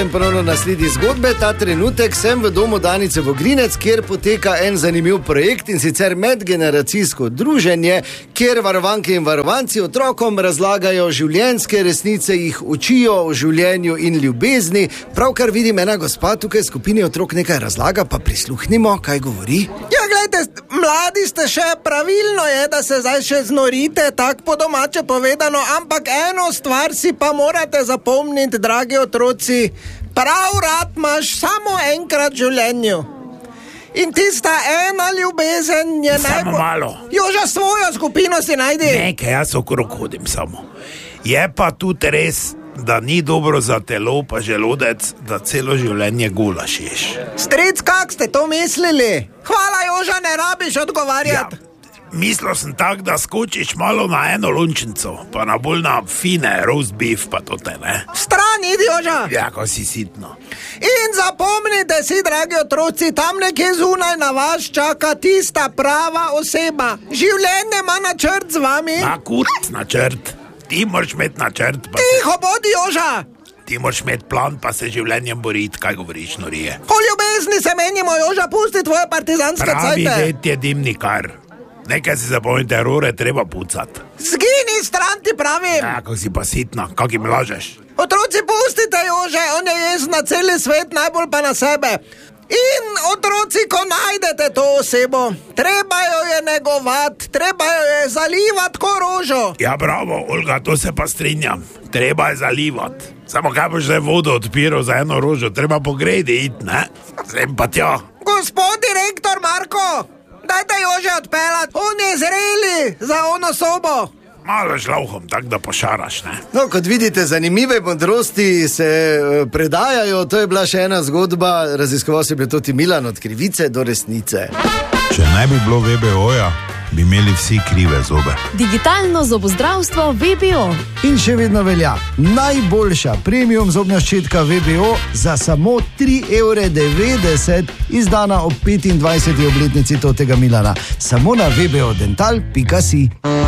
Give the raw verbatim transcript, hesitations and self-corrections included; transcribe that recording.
Ponovno nasledi zgodbe. Ta trenutek sem v domu Danice Vogrinec, kjer poteka en zanimiv projekt, in sicer medgeneracijsko druženje, kjer varovanke in varovanci otrokom razlagajo življenjske resnice, jih učijo o življenju in ljubezni. Pravkar vidim, ena gospa tukaj v skupini otrok nekaj razlaga, pa prisluhnimo, kaj govori. Ja, gledajte, mladi ste še, pravilno je, da se zdaj še znorite, tako po domače povedano, ampak eno stvar si pa morate zapomniti, dragi otroci. Prav rad imaš samo enkrat v življenju. In tista ena ljubezen je najbolj... Samo malo. Joža, svojo skupino si najdi. Nekaj, jaz okrog hodim samo. Je pa tudi res, da ni dobro za telo pa želodec, da celo življenje gulaš ješ. Stric, kak ste to mislili? Hvala, Joža, ne rabiš odgovarjati. Ja. Mislil sem tak, da skočiš malo na eno lončnico, pa na bolj na fine roast beef, pa to te, ne? Stran, idi, Joža! Ja, ko si sitno. In zapomnite si, dragi otroci, tam nekje zunaj na vas čaka tista prava oseba. Življenje ima načrt z vami. Na kurc načrt. Ti moraš imeti načrt, pa... Tiho bodi, Joža! Ti moraš imeti plan, pa se življenjem boriti, kaj govoriš, norije. O ljubezni se menimo, Joža, pusti tvoje partizanske cajte. Pravi det je dimnikar. Nekaj si zapomnite, rore treba pucati. Zgini stran, ti pravim. Ja, ko si pa sitna, kak jim lažeš? Otroci, pustite, Jože, on je jezen na celi svet, najbolj pa na sebe. In otroci, ko najdete to osebo, treba jo je negovati, treba jo je zalivati ko rožo. Ja, bravo, Olga, to se pa strinjam. Treba je zalivati. Samo kaj boš zdaj vodo odpiral za eno rožo, treba po gredi iti, ne? Sem pa tja. Gospod direktor Marko, dajte Jože odpeljati, on je zreli za ono sobo. Malo šlavhom, tak da pošaraš, ne? No, kot vidite, zanimive modrosti se predajajo. To je bila še ena zgodba, raziskoval se bi tudi Milan, od krivice do resnice. Če ne bi bilo V B O-ja, bi imeli vsi krive zobe. Digitalno zobozdravstvo V B O. In še vedno velja najboljša premium zobna ščetka V B O za samo tri evre devetdeset, izdana ob petindvajseti obletnici totega Milana. Samo na v b o dental pika si.